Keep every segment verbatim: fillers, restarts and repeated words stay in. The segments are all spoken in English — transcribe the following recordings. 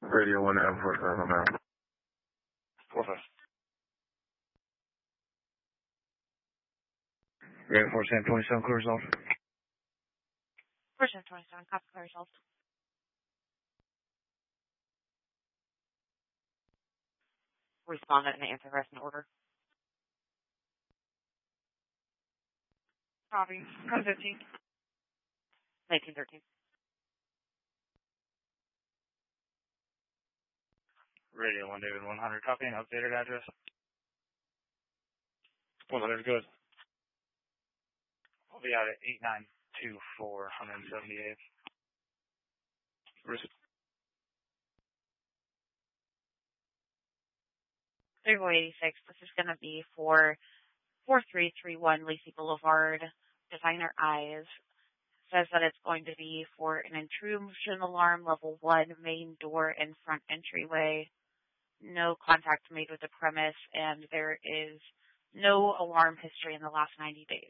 Radio one M four seven now. Four five. Radio four seven twenty-seven, clear resolved. four seven twenty-seven, copy, clear resolved. Respondent and answer rest in order. Copy. Code fifteen. nineteen thirteen. Radio one David one hundred, copy and updated address. one hundred, good. I'll be out at eight nine two four one seventy-eight. Risk. Table eighty-six, this is going to be for four three three one Lacey Boulevard, Designer Eyes. Says that it's going to be for an intrusion alarm level one, main door and front entryway. No contact made with the premise, and there is no alarm history in the last ninety days.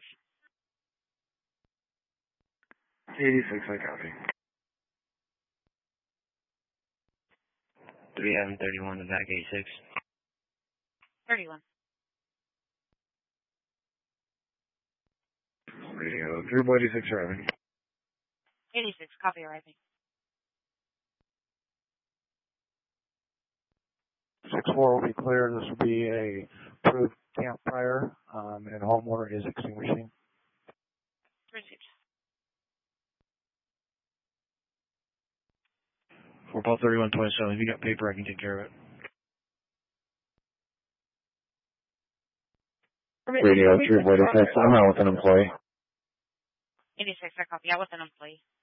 eighty-six, I copy. three M thirty-one, the back eighty-six. thirty-one. Radio three eighty-six arriving. eighty-six, copy arriving. six four will be clear. This will be a approved campfire, um, and homeowner is extinguishing. Received. For Paul thirty-one twenty-seven, if you got paper, I can take care of it. Radio three eighty-six, I'm out with an employee. eighty-six, I copy. Out with an employee.